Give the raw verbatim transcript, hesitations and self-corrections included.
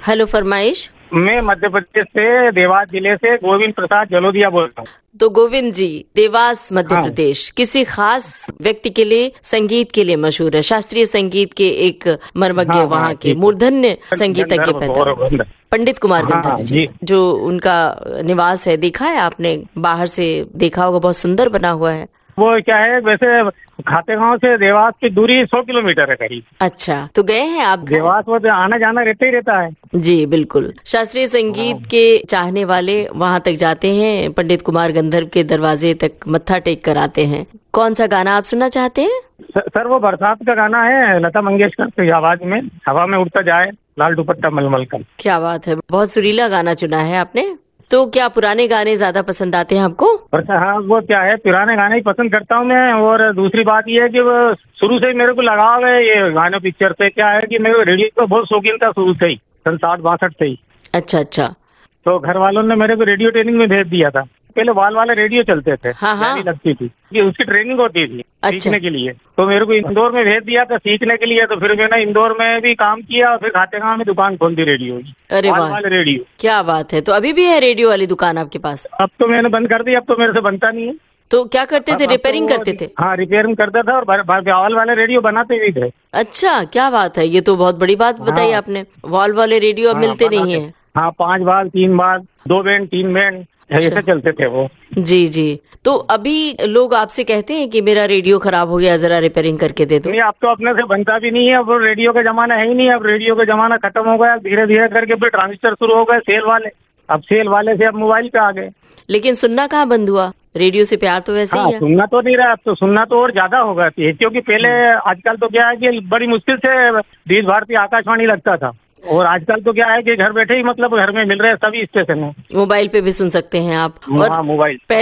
Hello, फरमाइश। मैं मध्य प्रदेश से देवास जिले से गोविंद प्रसाद जलोदिया बोल रहा हूँ। तो गोविंद जी, देवास मध्य हाँ। प्रदेश किसी खास व्यक्ति के लिए संगीत के लिए मशहूर है, शास्त्रीय संगीत के एक मर्मज्ञ, हाँ, वहाँ हाँ, के मूर्धन्य संगीतज्ञ पैदा हुए। पंडित कुमार हाँ, गंधर्व जी, जी। जो उनका निवास है, देखा है आपने? बाहर से देखा होगा, बहुत सुंदर बना हुआ है। वो क्या है, वैसे खातेगांव से देवास की दूरी सौ किलोमीटर है करीब। अच्छा, तो गए हैं आप घर? देवास वो तो आना जाना रहता ही रहता है। जी बिल्कुल, शास्त्रीय संगीत के चाहने वाले वहाँ तक जाते हैं, पंडित कुमार गंधर्व के दरवाजे तक मत्था टेक कर आते हैं। कौन सा गाना आप सुनना चाहते हैं? सर वो बरसात का गाना है, लता मंगेशकर की आवाज में, हवा में उड़ता जाए लाल दुपट्टा मलमल का। क्या बात है, बहुत सुरीला गाना चुना है आपने। तो क्या पुराने गाने ज्यादा पसंद आते हैं आपको? हाँ, वो क्या है, पुराने गाने ही पसंद करता हूँ मैं। और दूसरी बात ये है कि वो शुरू से ही मेरे को लगाव है ये गाने पिक्चर से। क्या है कि मेरे रेडियो का बहुत शौकीन था शुरू से ही, सन साठ बासठ से ही। अच्छा अच्छा। तो घर वालों ने मेरे को रेडियो ट्रेनिंग में भेज दिया था। पहले वाल वाले रेडियो चलते थे, हाँ हाँ, लगती थी कि उसकी ट्रेनिंग होती थी। अच्छा। सीखने के लिए तो मेरे को इंदौर में भेज दिया था सीखने के लिए। तो फिर मैंने इंदौर में भी काम किया और फिर खातेगांव में दुकान खोल दी रेडियो की। अरे वाह, वाले रेडियो। क्या बात है। तो अभी भी है रेडियो वाली दुकान आपके पास? अब तो मैंने बंद कर दी, अब तो मेरे से बनता नहीं है। तो क्या करते थे, रिपेयरिंग तो, करते थे? हाँ, रिपेयरिंग करता था और वाल वाले रेडियो बनाते भी थे। अच्छा, क्या बात है, ये तो बहुत बड़ी बात बताई हाँ। आपने। वॉल वाले रेडियो अब हाँ, मिलते नहीं है। हाँ, पांच बार तीन बार दो बैंड तीन बैंड ऐसे चलते थे वो। जी जी। तो अभी लोग आपसे कहते हैं कि मेरा रेडियो खराब हो गया, जरा रिपेयरिंग करके दे दो? नहीं, अब तो अपने से बनता भी नहीं है। अब रेडियो का जमाना है ही नहीं। अब रेडियो का जमाना खत्म हो गया। धीरे धीरे करके फिर ट्रांजिस्टर शुरू हो गए, सेल वाले। अब सेल वाले से अब मोबाइल पे आ गए। लेकिन सुनना कहाँ बंद हुआ? रेडियो से प्यार तो वैसे हाँ, ही है। सुनना तो नहीं रहा, अब तो सुनना तो और ज्यादा होगा। क्योंकि पहले आजकल तो क्या है कि बड़ी मुश्किल से बीस भारतीय आकाशवाणी लगता था। और आजकल तो क्या है कि घर बैठे ही मतलब घर में मिल रहे हैं सभी स्टेशन है। मोबाइल पे भी सुन सकते हैं आप। और मोबाइल